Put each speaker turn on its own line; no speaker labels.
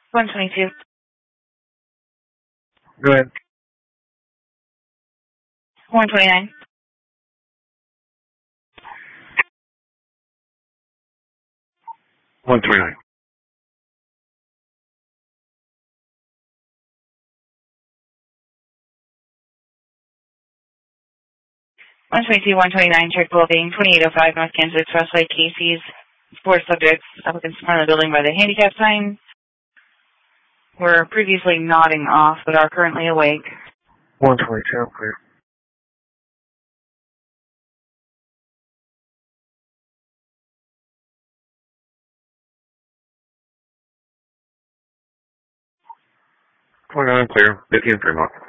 122.
Go ahead.
129.
129.
122, 129, check building, 2805 North Kansas Expressway, Casey's. 4 subjects, applicants in front of the building by the handicap sign. Were previously nodding off, but are currently awake.
122, clear. Clear. 15 Fremont.